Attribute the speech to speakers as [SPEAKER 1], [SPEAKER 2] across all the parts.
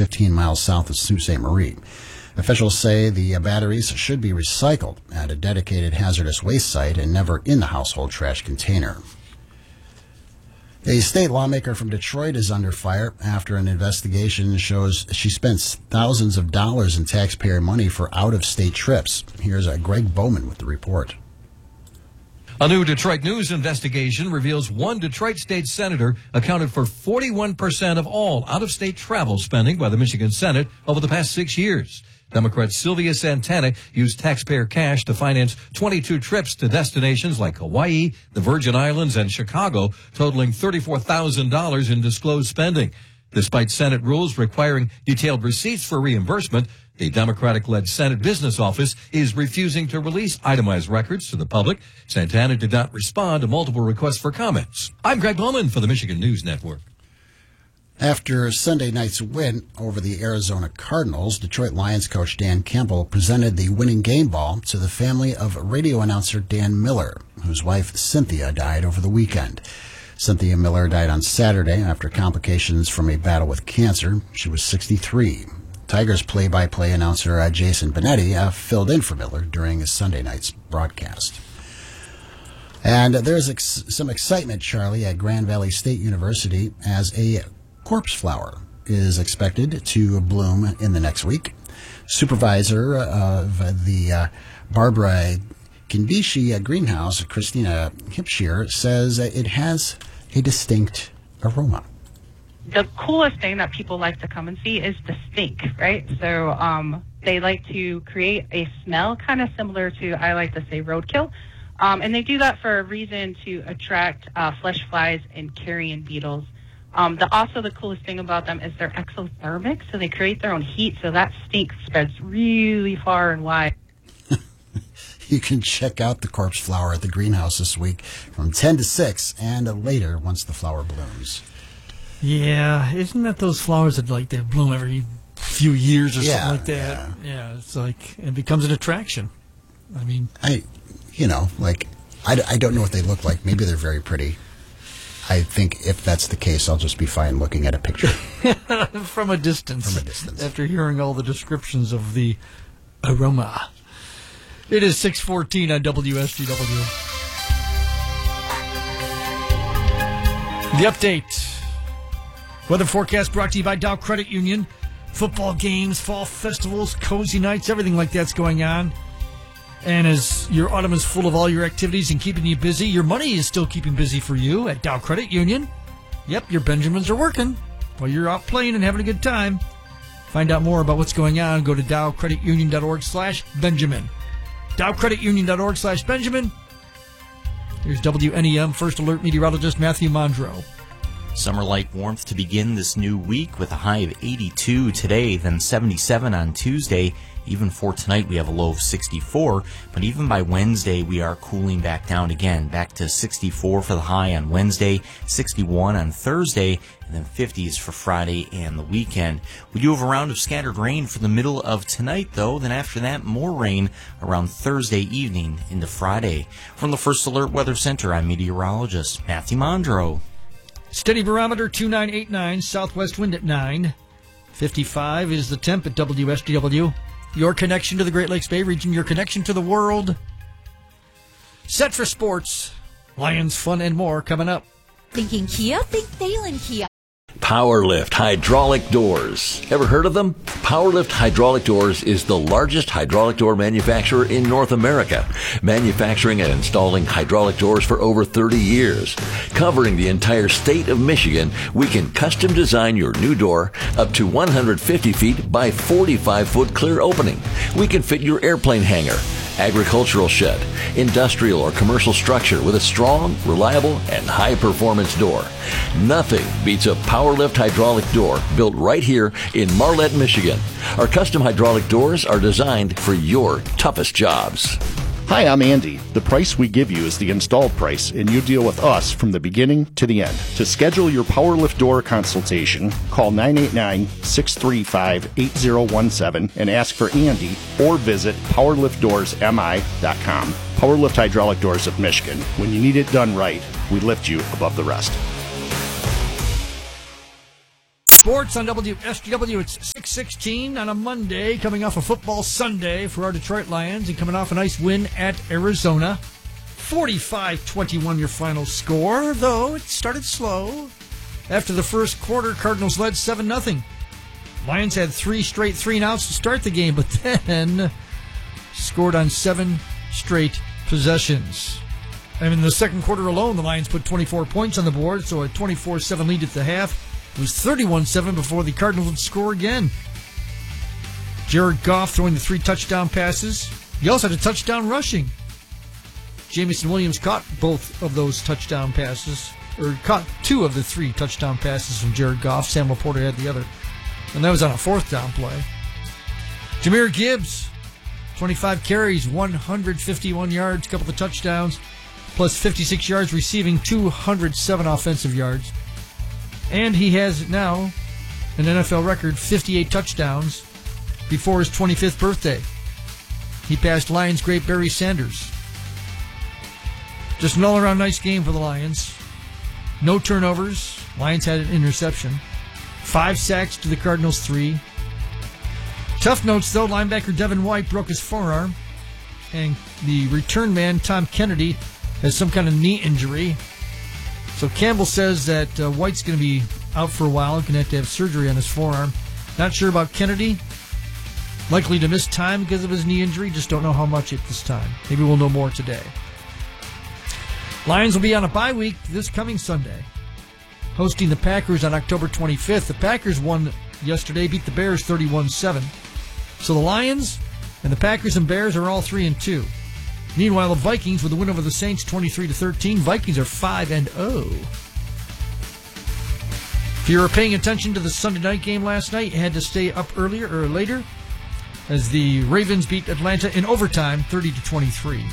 [SPEAKER 1] 15 miles south of Sault Ste. Marie. Officials say the batteries should be recycled at a dedicated hazardous waste site and never in the household trash container. A state lawmaker from Detroit is under fire after an investigation shows she spent thousands of dollars in taxpayer money for out-of-state trips. Here's Greg Bowman with the report.
[SPEAKER 2] A new Detroit News investigation reveals one Detroit state senator accounted for 41% of all out-of-state travel spending by the Michigan Senate over the past 6 years. Democrat Sylvia Santana used taxpayer cash to finance 22 trips to destinations like Hawaii, the Virgin Islands, and Chicago, totaling $34,000 in disclosed spending. Despite Senate rules requiring detailed receipts for reimbursement, the Democratic-led Senate Business Office is refusing to release itemized records to the public. Santana did not respond to multiple requests for comments. I'm Greg Bowman for the Michigan News Network.
[SPEAKER 1] After Sunday night's win over the Arizona Cardinals, Detroit Lions coach Dan Campbell presented the winning game ball to the family of radio announcer Dan Miller, whose wife Cynthia died over the weekend. Cynthia Miller died on Saturday after complications from a battle with cancer. She was 63. Tigers play-by-play announcer Jason Benetti filled in for Miller during Sunday night's broadcast. And there's some excitement, Charlie, at Grand Valley State University as a corpse flower is expected to bloom in the next week. Supervisor of the Barbara Kindishi greenhouse, Christina Hipshear, says it has a distinct aroma.
[SPEAKER 3] The coolest thing that people like to come and see is the stink, right? So they like to create a smell kind of similar to, I like to say, roadkill. And they do that for a reason to attract flesh flies and carrion beetles. Also, the coolest thing about them is they're exothermic, so they create their own heat, so that stink spreads really far and wide.
[SPEAKER 1] You can check out the corpse flower at the greenhouse this week from 10 to 6 and later once the flower blooms.
[SPEAKER 4] Yeah, isn't that those flowers that they bloom every few years or something like that?
[SPEAKER 1] Yeah,
[SPEAKER 4] it's like it becomes an attraction. I mean,
[SPEAKER 1] I don't know what they look like. Maybe they're very pretty. I think if that's the case, I'll just be fine looking at a picture.
[SPEAKER 4] From a distance. After hearing all the descriptions of the aroma. It is 6:14 on WSGW. The update. Weather forecast brought to you by Dow Credit Union. Football games, fall festivals, cozy nights, everything like that's going on. And as your autumn is full of all your activities and keeping you busy, your money is still keeping busy for you at Dow Credit Union. Yep, your Benjamins are working while you're out playing and having a good time. Find out more about what's going on. Go to dowcreditunion.org/Benjamin. dowcreditunion.org/Benjamin. Here's WNEM First Alert meteorologist Matthew Mondro.
[SPEAKER 5] Summer light warmth to begin this new week with a high of 82 today, then 77 on Tuesday. Even for tonight, we have a low of 64, but even by Wednesday, we are cooling back down again, back to 64 for the high on Wednesday, 61 on Thursday, and then 50s for Friday and the weekend. We do have a round of scattered rain for the middle of tonight, though. Then after that, more rain around Thursday evening into Friday. From the First Alert Weather Center, I'm meteorologist Matthew Mondro.
[SPEAKER 4] Steady barometer 2989, southwest wind at 9. 55 is the temp at WSGW. Your connection to the Great Lakes Bay region, your connection to the world. Set for sports, Lions, fun, and more coming up.
[SPEAKER 6] Thinking Kia? Think Thalen Kia.
[SPEAKER 7] PowerLift Hydraulic Doors. Ever heard of them? PowerLift Hydraulic Doors is the largest hydraulic door manufacturer in North America, manufacturing and installing hydraulic doors for over 30 years. Covering the entire state of Michigan, we can custom design your new door up to 150 feet by 45-foot clear opening. We can fit your airplane hangar, agricultural shed, industrial or commercial structure with a strong, reliable, and high-performance door. Nothing beats a PowerLift hydraulic door built right here in Marlette, Michigan. Our custom hydraulic doors are designed for your toughest jobs.
[SPEAKER 8] Hi, I'm Andy. The price we give you is the installed price, and you deal with us from the beginning to the end. To schedule your PowerLift door consultation, call 989-635-8017 and ask for Andy, or visit PowerLiftDoorsMI.com. PowerLift Hydraulic Doors of Michigan. When you need it done right, we lift you above the rest.
[SPEAKER 4] Sports on WSGW. It's 6:16 on a Monday, coming off a football Sunday for our Detroit Lions and coming off a nice win at Arizona. 45-21 your final score, though it started slow. After the first quarter, Cardinals led 7-0. Lions had 3 straight 3-and-outs to start the game, but then scored on 7 straight possessions. And in the second quarter alone, the Lions put 24 points on the board, so a 24-7 lead at the half. It was 31-7 before the Cardinals would score again. Jared Goff throwing the 3 touchdown passes. He also had a touchdown rushing. Jamison Williams caught both of those touchdown passes, or caught 2 of the 3 touchdown passes from Jared Goff. Sam Laporta had the other. And that was on a 4th down play. Jahmyr Gibbs, 25 carries, 151 yards, couple of touchdowns, plus 56 yards receiving, 207 offensive yards. And he has now an NFL record, 58 touchdowns before his 25th birthday. He passed Lions great Barry Sanders. Just an all-around nice game for the Lions. No turnovers. Lions had an interception. 5 sacks to the Cardinals' 3. Tough notes, though. Linebacker Devin White broke his forearm. And the return man, Tom Kennedy, has some kind of knee injury. So Campbell says that White's going to be out for a while. Going to have surgery on his forearm. Not sure about Kennedy. Likely to miss time because of his knee injury. Just don't know how much at this time. Maybe we'll know more today. Lions will be on a bye week this coming Sunday, hosting the Packers on October 25th. The Packers won yesterday, beat the Bears 31-7. So the Lions and the Packers and Bears are all 3-2. Meanwhile, the Vikings with a win over the Saints 23-13. Vikings are 5-0. If you were paying attention to the Sunday night game last night, you had to stay up earlier or later as the Ravens beat Atlanta in overtime 30-23.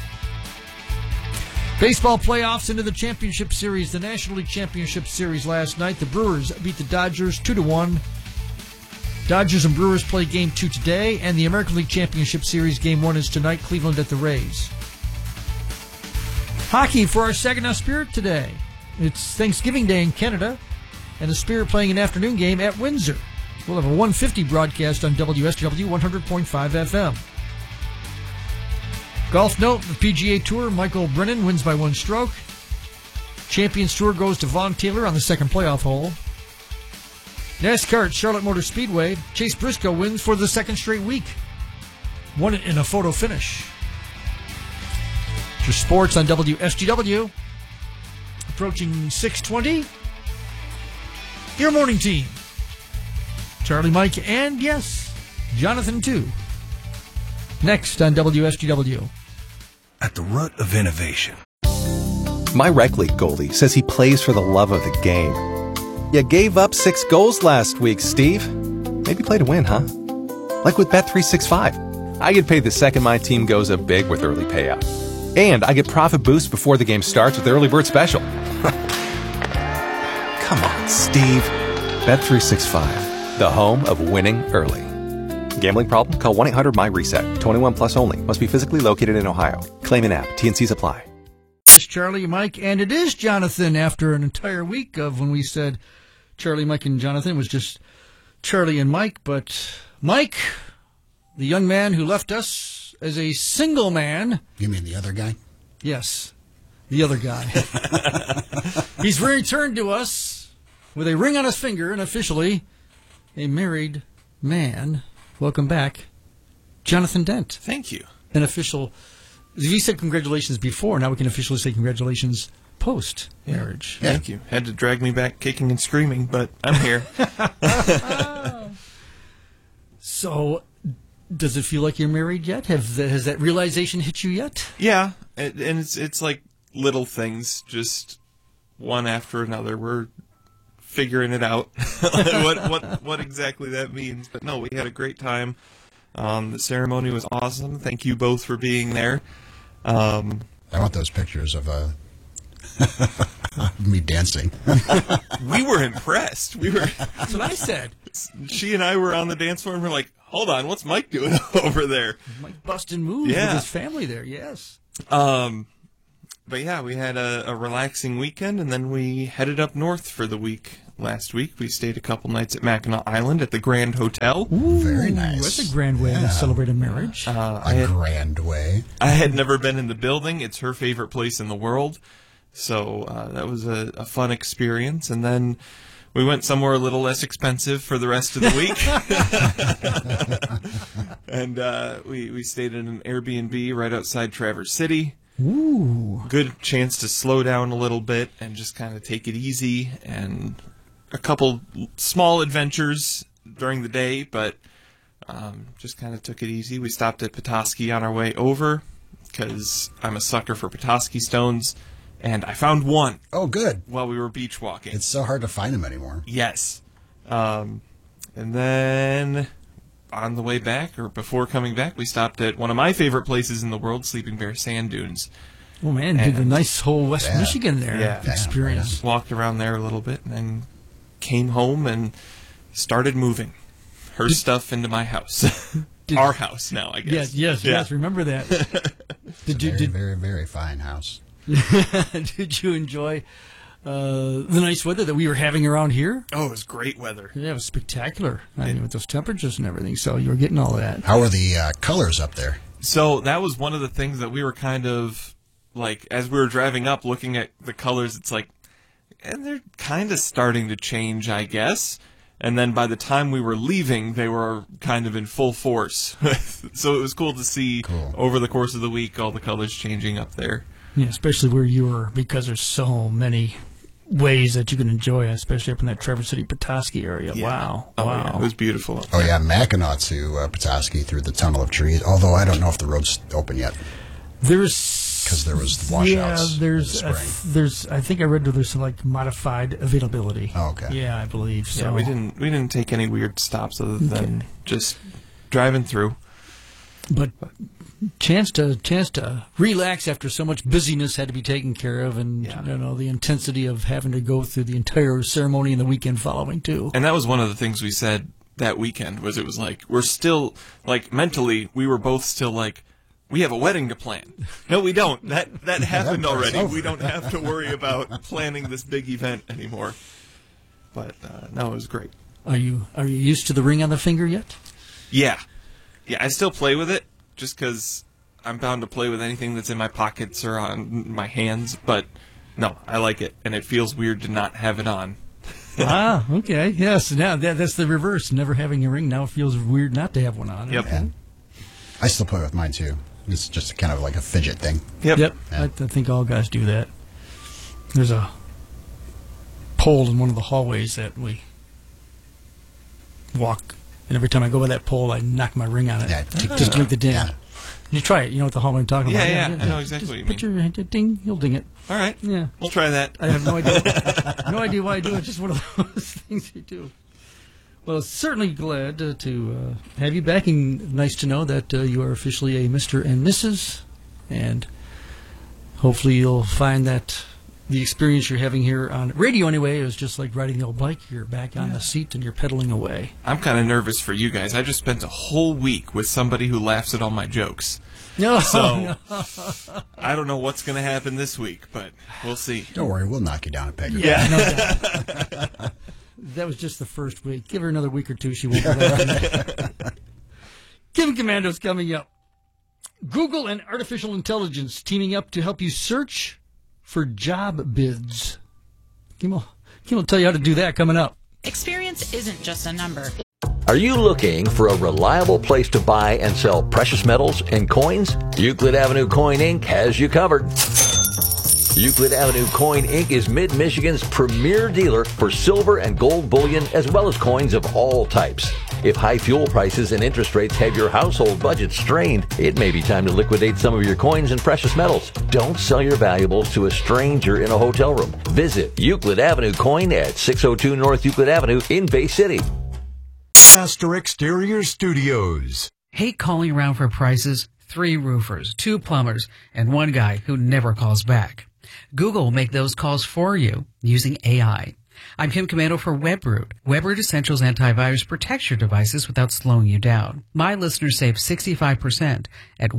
[SPEAKER 4] Baseball playoffs into the championship series, the National League Championship Series last night. The Brewers beat the Dodgers 2-1. Dodgers and Brewers play Game 2 today, and the American League Championship Series Game 1 is tonight, Cleveland at the Rays. Hockey for our Saginaw Spirit today. It's Thanksgiving Day in Canada, and the Spirit playing an afternoon game at Windsor. We'll have a 150 broadcast on WSW 100.5 FM. Golf note, the PGA Tour, Michael Brennan wins by 1 stroke. Champions Tour goes to Vaughn Taylor on the second playoff hole. NASCAR at Charlotte Motor Speedway, Chase Briscoe wins for the second straight week. Won it in a photo finish. For sports on WSGW, approaching 6:20, your morning team. Charlie, Mike, and yes, Jonathan too. Next on WSGW.
[SPEAKER 9] At the root of innovation.
[SPEAKER 10] My rec league goalie says he plays for the love of the game. You gave up 6 goals last week, Steve. Maybe play to win, huh? Like with Bet365. I get paid the second my team goes up big with early payout. And I get profit boost before the game starts with the early bird special. Come on, Steve. Bet365, the home of winning early. Gambling problem? Call 1-800-MY-RESET. 21 plus only. Must be physically located in Ohio. Claim an app. T&Cs apply.
[SPEAKER 4] It's Charlie, Mike, and it is Jonathan after an entire week of when we said Charlie, Mike, and Jonathan. It was just Charlie and Mike. But Mike, the young man who left us as a single man.
[SPEAKER 1] You mean the other guy?
[SPEAKER 4] Yes, the other guy. He's returned to us with a ring on his finger and officially a married man. Welcome back, Jonathan Dent.
[SPEAKER 11] Thank you.
[SPEAKER 4] An official. You said congratulations before. Now we can officially say congratulations post-marriage.
[SPEAKER 11] Yeah. Thank you. Had to drag me back kicking and screaming, but I'm here.
[SPEAKER 4] So, does it feel like you're married yet? Has that realization hit you yet?
[SPEAKER 11] Yeah, and it's like little things, just one after another. We're figuring it out, what exactly that means. But no, we had a great time. The ceremony was awesome. Thank you both for being there.
[SPEAKER 1] I want those pictures of me dancing.
[SPEAKER 11] We were impressed.
[SPEAKER 4] That's what I said.
[SPEAKER 11] She and I were on the dance floor and we're like, hold on, what's Mike doing over there?
[SPEAKER 4] Mike busting moves with his family there, yes.
[SPEAKER 11] But yeah, we had a relaxing weekend and then we headed up north for the week last week. We stayed a couple nights at Mackinac Island at the Grand Hotel.
[SPEAKER 4] Ooh,
[SPEAKER 1] very nice.
[SPEAKER 4] That's a grand way to celebrate a marriage.
[SPEAKER 1] Grand way.
[SPEAKER 11] I had never been in the building. It's her favorite place in the world. So that was a fun experience. And then we went somewhere a little less expensive for the rest of the week. And we stayed in an Airbnb right outside Traverse City.
[SPEAKER 4] Ooh.
[SPEAKER 11] Good chance to slow down a little bit and just kind of take it easy. And a couple small adventures during the day, but just kind of took it easy. We stopped at Petoskey on our way over because I'm a sucker for Petoskey stones. And I found one.
[SPEAKER 1] Oh, good.
[SPEAKER 11] While we were beach walking.
[SPEAKER 1] It's so hard to find them anymore.
[SPEAKER 11] Yes. And then on the way back, or before coming back, we stopped at one of my favorite places in the world, Sleeping Bear Sand Dunes.
[SPEAKER 4] Oh, man, did the nice whole West Michigan there experience.
[SPEAKER 11] Walked around there a little bit and then came home and started moving her stuff into my house. Our house now, I guess.
[SPEAKER 4] Yes, remember that.
[SPEAKER 1] Very, very fine house.
[SPEAKER 4] Did you enjoy the nice weather that we were having around here?
[SPEAKER 11] Oh, it was great weather.
[SPEAKER 4] Yeah, it was spectacular. I mean, with those temperatures and everything, so you were getting all of that.
[SPEAKER 1] How are the colors up there?
[SPEAKER 11] So that was one of the things that we were kind of, like, as we were driving up, looking at the colors, it's like, and they're kind of starting to change, I guess. And then by the time we were leaving, they were kind of in full force. So it was cool to see over the course of the week all the colors changing up there.
[SPEAKER 4] Yeah, especially where you were, because there's so many ways that you can enjoy it, especially up in that Traverse City, Petoskey area.
[SPEAKER 11] Yeah.
[SPEAKER 4] Wow.
[SPEAKER 11] Yeah, it was beautiful.
[SPEAKER 1] Oh, yeah, Mackinac to Petoskey through the Tunnel of Trees, although I don't know if the road's open yet. Because there was washouts.
[SPEAKER 4] Yeah, I think I read there's some like modified availability.
[SPEAKER 1] Oh, okay.
[SPEAKER 4] Yeah, I believe so.
[SPEAKER 11] Yeah, we didn't take any weird stops other than just driving through.
[SPEAKER 4] But chance to relax after so much busyness had to be taken care of, and the intensity of having to go through the entire ceremony and the weekend following too.
[SPEAKER 11] And that was one of the things we said that weekend, was it was like, we're still, like, mentally, we were both still like, we have a wedding to plan. No, we don't. That happened already. We don't have to worry about planning this big event anymore. But no, it was great.
[SPEAKER 4] Are you used to the ring on the finger yet?
[SPEAKER 11] Yeah, I still play with it, just because I'm bound to play with anything that's in my pockets or on my hands. But no, I like it, and it feels weird to not have it on.
[SPEAKER 4] Ah, okay. Yes, now that's the reverse. Never having a ring now feels weird not to have one on.
[SPEAKER 11] Yep.
[SPEAKER 1] Yeah. I still play with mine, too. It's just kind of like a fidget thing.
[SPEAKER 11] Yep.
[SPEAKER 4] Yeah. I think all guys do that. There's a pole in one of the hallways that we walk, and every time I go by that pole, I knock my ring on it.
[SPEAKER 1] Yeah,
[SPEAKER 4] just to make the ding.
[SPEAKER 1] Yeah.
[SPEAKER 4] You try it. You know what the hallway I'm talking about?
[SPEAKER 11] Yeah, I know exactly what you mean.
[SPEAKER 4] Put your hand, ding, you'll ding it.
[SPEAKER 11] All right.
[SPEAKER 4] Yeah.
[SPEAKER 11] We'll try that.
[SPEAKER 4] I have no idea. No idea why I do it. It's just one of those things you do. Well, certainly glad to have you back, and nice to know that you are officially a Mr. and Mrs. And hopefully you'll find that the experience you're having here on radio anyway is just like riding the old bike. You're back on the seat and you're pedaling away.
[SPEAKER 11] I'm kind of nervous for you guys. I just spent a whole week with somebody who laughs at all my jokes.
[SPEAKER 4] No,
[SPEAKER 11] So I don't know what's going to happen this week, but we'll see.
[SPEAKER 1] Don't worry, we'll knock you down at Pegger.
[SPEAKER 4] Yeah, no doubt. That was just the first week. Give her another week or two, she won't be there. Kim Commando's coming up. Google and artificial intelligence teaming up to help you search for job bids. Kim will tell you how to do that coming up.
[SPEAKER 12] Experience isn't just a number.
[SPEAKER 7] Are you looking for a reliable place to buy and sell precious metals and coins? Euclid Avenue Coin Inc. has you covered. Euclid Avenue Coin Inc. is Mid-Michigan's premier dealer for silver and gold bullion, as well as coins of all types. If high fuel prices and interest rates have your household budget strained, it may be time to liquidate some of your coins and precious metals. Don't sell your valuables to a stranger in a hotel room. Visit Euclid Avenue Coin at 602 North Euclid Avenue in Bay City.
[SPEAKER 13] Master Exterior Studios.
[SPEAKER 14] Hate calling around for prices? 3 roofers, 2 plumbers, and 1 guy who never calls back. Google will make those calls for you using AI. I'm Kim Commando for WebRoot. WebRoot Essentials Antivirus protects your devices without slowing you down. My listeners save 65% at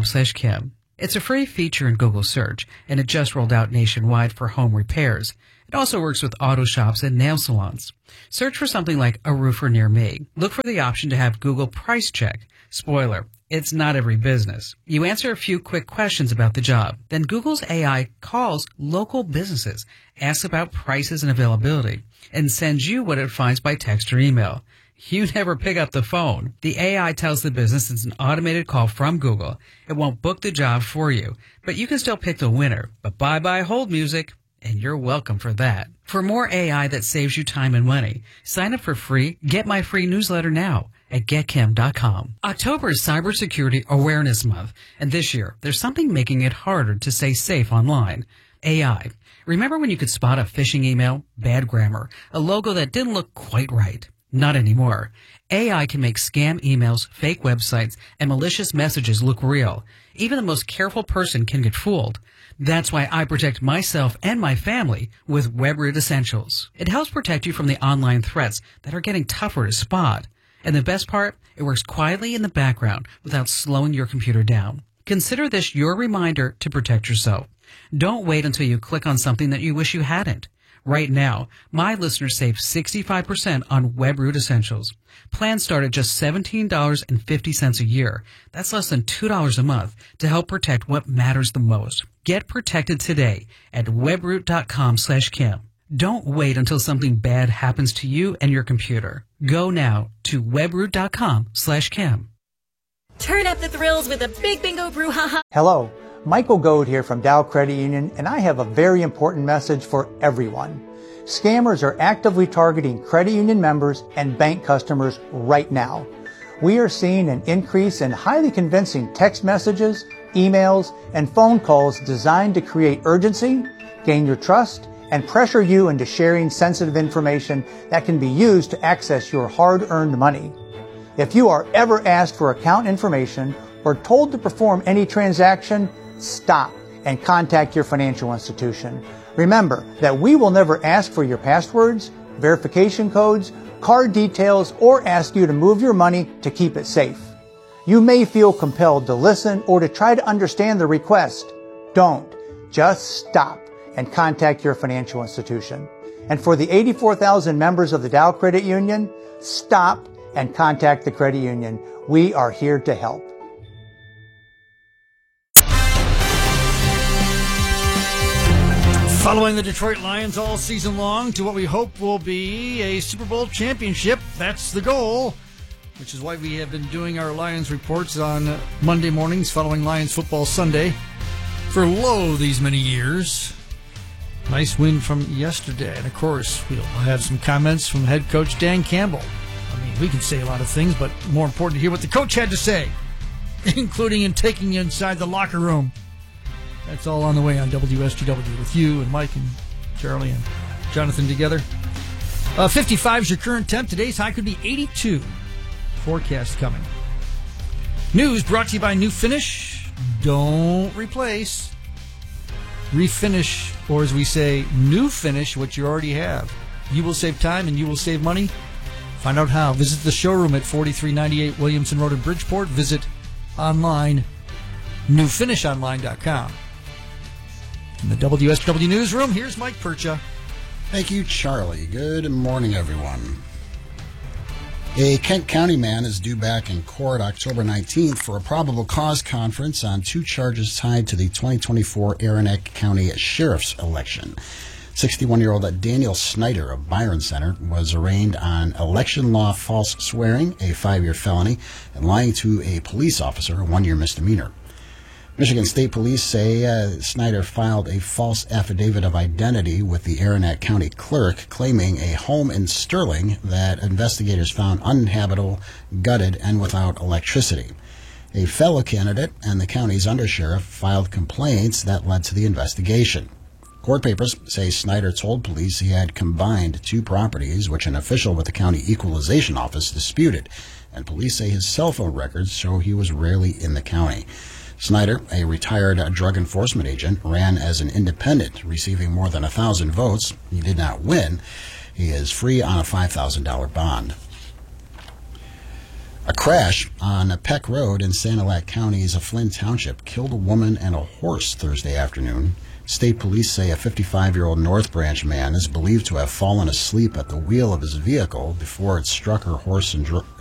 [SPEAKER 14] webroot.com/Kim. It's a free feature in Google Search, and it just rolled out nationwide for home repairs. It also works with auto shops and nail salons. Search for something like a roofer near me. Look for the option to have Google Price Check. Spoiler, it's not every business. You answer a few quick questions about the job. Then Google's AI calls local businesses, asks about prices and availability, and sends you what it finds by text or email. You never pick up the phone. The AI tells the business it's an automated call from Google. It won't book the job for you, but you can still pick the winner. But bye-bye hold music, and you're welcome for that. For more AI that saves you time and money, sign up for free. Get my free newsletter now at getkim.com. October is Cybersecurity Awareness Month, and this year, there's something making it harder to stay safe online. AI. Remember when you could spot a phishing email, bad grammar, a logo that didn't look quite right? Not anymore. AI can make scam emails, fake websites, and malicious messages look real. Even the most careful person can get fooled. That's why I protect myself and my family with WebRoot Essentials. It helps protect you from the online threats that are getting tougher to spot. And the best part, it works quietly in the background without slowing your computer down. Consider this your reminder to protect yourself. Don't wait until you click on something that you wish you hadn't. Right now, my listeners save 65% on WebRoot Essentials. Plans start at just $17.50 a year. That's less than $2 a month to help protect what matters the most. Get protected today at webroot.com/Kim. Don't wait until something bad happens to you and your computer. Go now to webroot.com/Kim.
[SPEAKER 6] Turn up the thrills with a big bingo brouhaha.
[SPEAKER 15] Hello, Michael Goad here from Dow Credit Union, and I have a very important message for everyone. Scammers are actively targeting credit union members and bank customers right now. We are seeing an increase in highly convincing text messages, emails, and phone calls designed to create urgency, gain your trust, and pressure you into sharing sensitive information that can be used to access your hard-earned money. If you are ever asked for account information or told to perform any transaction, stop and contact your financial institution. Remember that we will never ask for your passwords, verification codes, card details, or ask you to move your money to keep it safe. You may feel compelled to listen or to try to understand the request. Don't. Just stop and contact your financial institution. And for the 84,000 members of the Dow Credit Union, stop and contact the credit union. We are here to help.
[SPEAKER 4] Following the Detroit Lions all season long to what we hope will be a Super Bowl championship. That's the goal, which is why we have been doing our Lions reports on Monday mornings following Lions Football Sunday for these many years. Nice win from yesterday. And, of course, we'll have some comments from head coach Dan Campbell. I mean, we can say a lot of things, but more important to hear what the coach had to say, including in taking you inside the locker room. That's all on the way on WSTW with you and Mike and Charlie and Jonathan together. 55 is your current temp. Today's high could be 82. Forecast coming. News brought to you by New Finish. Don't replace. Refinish, or as we say, new finish what you already have. You will save time and you will save money. Find out how. Visit the showroom at 4398 Williamson Road in Bridgeport. Visit online, newfinishonline.com. In the WSW newsroom, here's Mike Percha.
[SPEAKER 1] Thank you, Charlie. Good morning, everyone. A Kent County man is due back in court October 19th for a probable cause conference on 2 charges tied to the 2024 Aroostook County Sheriff's election. 61-year-old Daniel Snyder of Byron Center was arraigned on election law false swearing, a 5-year felony, and lying to a police officer, a 1-year misdemeanor. Michigan State Police say Snyder filed a false affidavit of identity with the Aroostook County clerk, claiming a home in Sterling that investigators found uninhabitable, gutted, and without electricity. A fellow candidate and the county's undersheriff filed complaints that led to the investigation. Court papers say Snyder told police he had combined 2 properties, which an official with the county equalization office disputed, and police say his cell phone records show he was rarely in the county. Snyder, a retired drug enforcement agent, ran as an independent, receiving more than 1,000 votes. He did not win. He is free on a $5,000 bond. A crash on Peck Road in Sanilac County's Flynn Township killed a woman and a horse Thursday afternoon. State police say a 55-year-old North Branch man is believed to have fallen asleep at the wheel of his vehicle before it struck her horse and